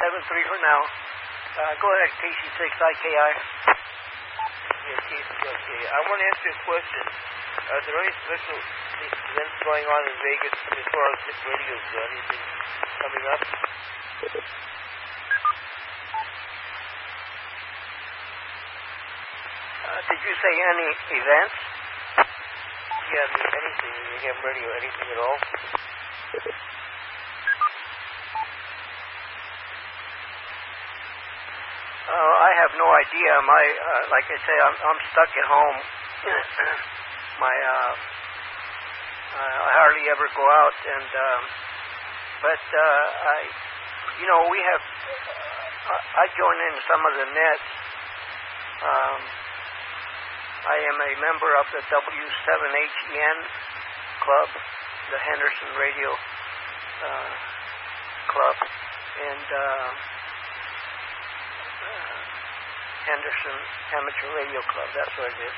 for now. Go ahead, KC6IKI. Yeah, KC6IKI. I want to ask you a question. Are there any special events going on in Vegas as far as hit radios go? Anything coming up? Did you say any events? Yeah, I mean, anything. You have radio, anything at all? I have no idea. Like I say, I'm stuck at home. I hardly ever go out, but we have. I join in some of the nets. I am a member of the W7HEN club, the Henderson Radio Club, and Henderson Amateur Radio Club. That's what it is.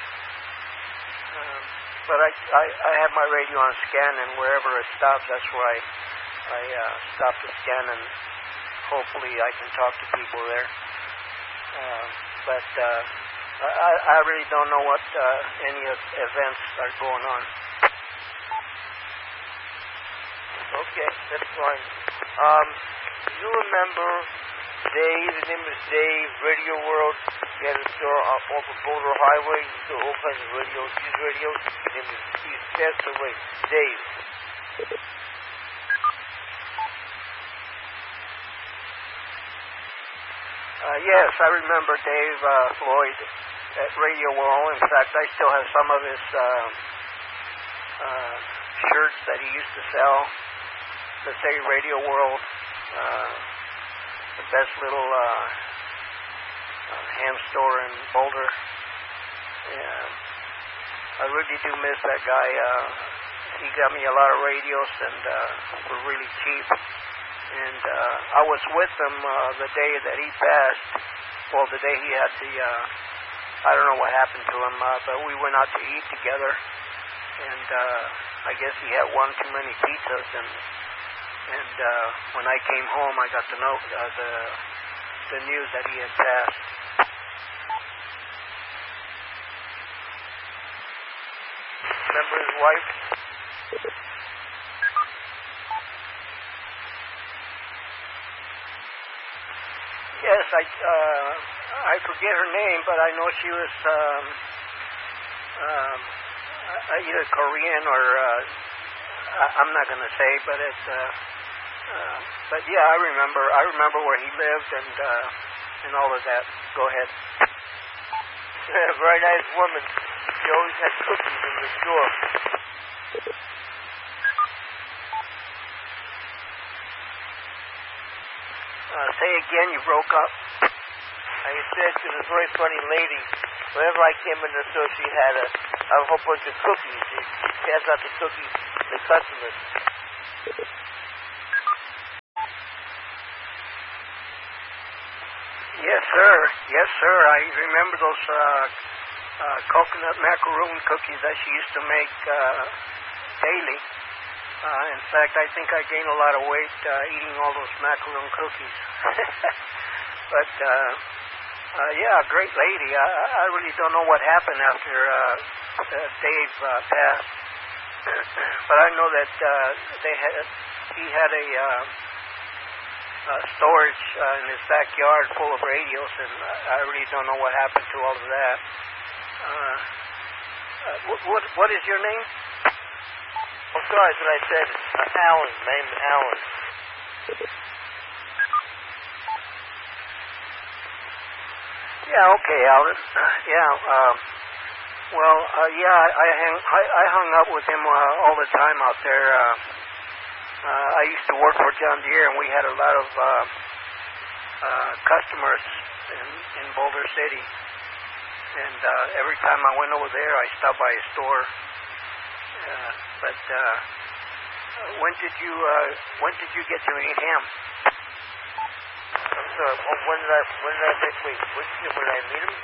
But I have my radio on scan, and wherever it stops, that's where I stop the scan, and hopefully I can talk to people there. But I really don't know what any events are going on. Okay, that's fine. You remember Dave? His name was Dave, Radio World. He had a store off of Boulder Highway. He sold all kinds of radios. These radios, he's passed away. Dave. Yes, I remember Dave Floyd at Radio World. In fact, I still have some of his shirts that he used to sell. Let's say Radio World, the best little ham store in Boulder. I really do miss that guy. He got me a lot of radios, and were really cheap. And I was with him the day that he passed. Well, the day he had I don't know what happened to him, but we went out to eat together. And I guess he had one too many pizzas. And when I came home, I got to know the news that he had passed. Remember his wife? Yes, I forget her name, but I know she was either Korean or I'm not going to say, but it's but yeah, I remember where he lived and all of that. Go ahead. Very nice woman. She always had cookies in the store. Say again, you broke up. I said she was a very funny lady. Whenever I came in the store, she had a whole bunch of cookies. She passed out the cookies to the customers. Yes, sir. Yes, sir. I remember those coconut macaroon cookies that she used to make daily. In fact, I think I gained a lot of weight eating all those macaroon cookies. But, yeah, great lady. I really don't know what happened after Dave passed. But I know that he had a storage in his backyard full of radios, and I really don't know what happened to all of that. What is your name? Oh, sorry, that's what I said. Alan. My name is Alan. Yeah, okay, Alan. I hung up with him all the time out there. I used to work for John Deere, and we had a lot of customers in Boulder City. And every time I went over there, I stopped by his store. But when did you get to meet him? I'm sorry. When did I meet him?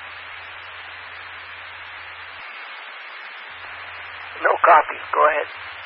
No copy. Go ahead.